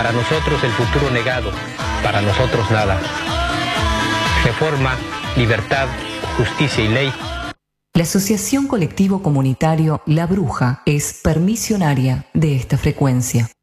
Para nosotros el futuro negado, para nosotros nada. Reforma, libertad, justicia y ley. La Asociación Colectivo Comunitario La Bruja es permisionaria de esta frecuencia.